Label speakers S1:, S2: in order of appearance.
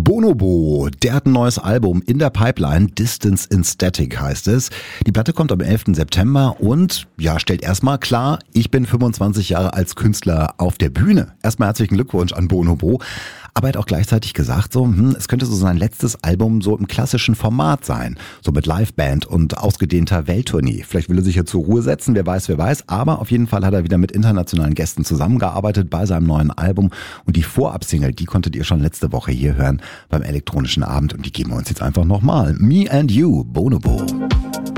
S1: Bonobo, der hat ein neues Album in der Pipeline, Distance in Static heißt es. Die Platte kommt am 11. September und ja, stellt erstmal klar, ich bin 25 Jahre als Künstler auf der Bühne. Erstmal herzlichen Glückwunsch an Bonobo. Aber er hat auch gleichzeitig gesagt, es könnte so sein letztes Album so im klassischen Format sein. So mit Liveband und ausgedehnter Welttournee. Vielleicht will er sich ja zur Ruhe setzen, wer weiß. Aber auf jeden Fall hat er wieder mit internationalen Gästen zusammengearbeitet bei seinem neuen Album. Und die Vorabsingle, die konntet ihr schon letzte Woche hier hören beim elektronischen Abend. Und die geben wir uns jetzt einfach nochmal. Me and You, Bonobo.